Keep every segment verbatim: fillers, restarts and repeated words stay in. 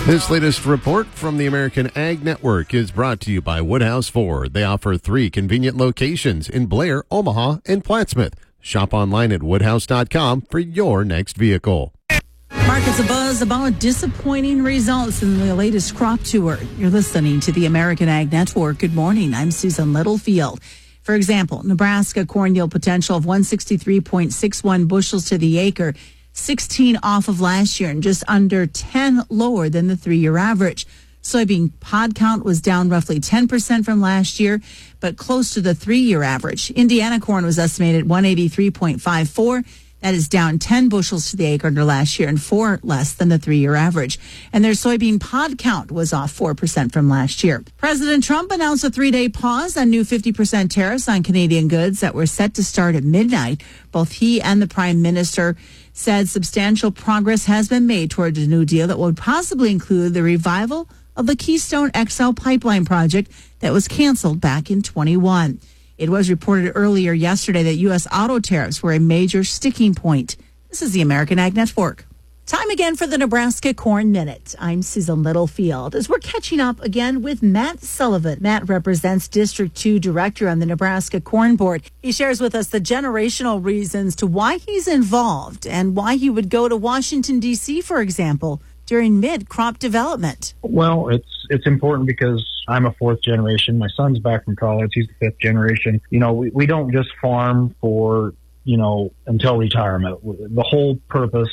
This latest report from the American Ag Network is brought to you by Woodhouse Ford. They offer three convenient locations in Blair, Omaha, and Plattsmouth. Shop online at woodhouse dot com for your next vehicle. Markets abuzz about disappointing results in the latest crop tour. You're listening to the American Ag Network. Good morning. I'm Susan Littlefield. For example, Nebraska corn yield potential of one sixty-three point six one bushels to the acre, sixteen off of last year and just under ten lower than the three-year average. Soybean pod count was down roughly ten percent from last year, but close to the three-year average. Indiana corn was estimated one eighty-three point five four. That is down ten bushels to the acre under last year and four less than the three-year average. And their soybean pod count was off four percent from last year. President Trump announced a three-day pause on new fifty percent tariffs on Canadian goods that were set to start at midnight. Both he and the Prime Minister said substantial progress has been made towards a new deal that would possibly include the revival of the Keystone X L pipeline project that was canceled back in twenty-one. It was reported earlier yesterday that U S auto tariffs were a major sticking point. This is the American Ag Network. Time again for the Nebraska Corn Minute. I'm Susan Littlefield. As we're catching up again with Matt Sullivan. Matt represents District two Director on the Nebraska Corn Board. He shares with us the generational reasons to why he's involved and why he would go to Washington, D C, for example, during mid-crop development. Well, it's it's important because I'm a fourth generation. My son's back from college. He's the fifth generation. You know, we, we don't just farm for, you know, until retirement. The whole purpose,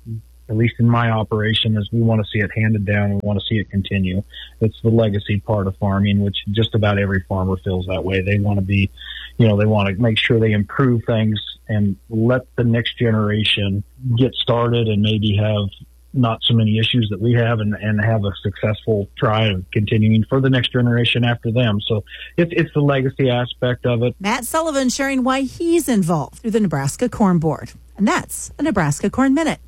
at least in my operation, is we want to see it handed down and we want to see it continue. It's the legacy part of farming, which just about every farmer feels that way. They want to be, you know, they want to make sure they improve things and let the next generation get started and maybe have not so many issues that we have and, and have a successful try of continuing for the next generation after them. So it's, it's the legacy aspect of it. Matt Sullivan sharing why he's involved through the Nebraska Corn Board. And that's a Nebraska Corn Minute.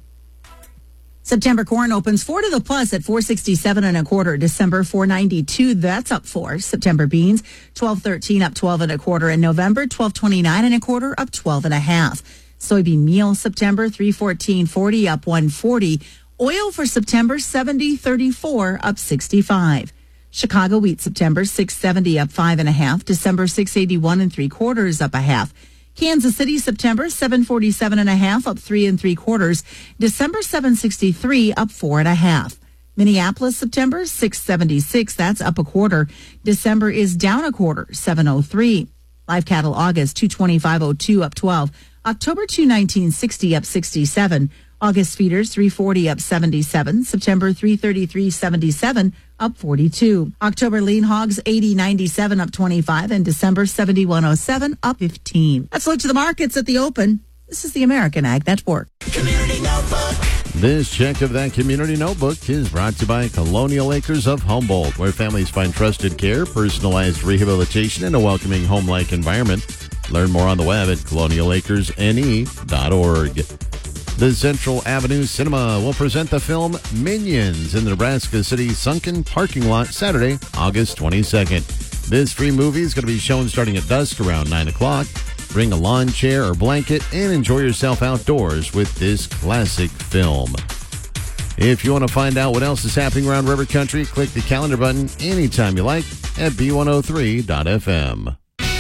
September corn opens four to the plus at four sixty-seven and a quarter. December four ninety-two, that's up four. September beans twelve thirteen up twelve and a quarter. In November twelve twenty-nine and a quarter up twelve and a half. Soybean meal September three fourteen forty up one forty. Oil for September seventy thirty-four up sixty-five. Chicago wheat September six seventy up five and a half. December six eighty-one and three quarters up a half. Kansas City September seven forty-seven and a half up three and three quarters. December seven sixty-three up four and a half. Minneapolis September six seventy-six, that's up a quarter. December is down a quarter, seven oh three. Live cattle August two twenty-five oh two up twelve. October two nineteen sixty up sixty-seven. August feeders three forty up seventy-seven. September three thirty-three seventy-seven up forty-two. October lean hogs eighty ninety-seven up twenty-five, and December seventy-one oh seven up fifteen. Let's look to the markets at the open. This is the American Ag Network. Community Notebook. This check of that Community Notebook is brought to you by Colonial Acres of Humboldt, where families find trusted care, personalized rehabilitation, and a welcoming home-like environment. Learn more on the web at colonial acres n e dot org. The Central Avenue Cinema will present the film Minions in the Nebraska City Sunken Parking Lot Saturday, August twenty-second. This free movie is going to be shown starting at dusk around nine o'clock. Bring a lawn chair or blanket and enjoy yourself outdoors with this classic film. If you want to find out what else is happening around River Country, click the calendar button anytime you like at b one oh three dot f m.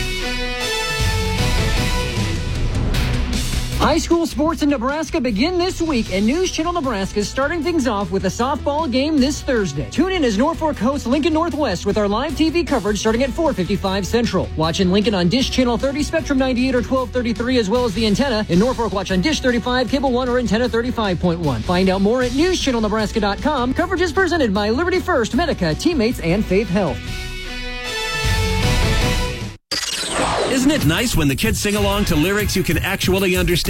High school sports in Nebraska begin this week, and News Channel Nebraska is starting things off with a softball game this Thursday. Tune in as Norfolk hosts Lincoln Northwest with our live T V coverage starting at four fifty-five Central. Watch in Lincoln on Dish Channel thirty, Spectrum ninety-eight, or twelve thirty-three, as well as the antenna. In Norfolk, watch on Dish thirty-five, Cable one, or Antenna thirty-five point one. Find out more at news channel nebraska dot com. Coverage is presented by Liberty First, Medica, Teammates, and Faith Health. Isn't it nice when the kids sing along to lyrics you can actually understand?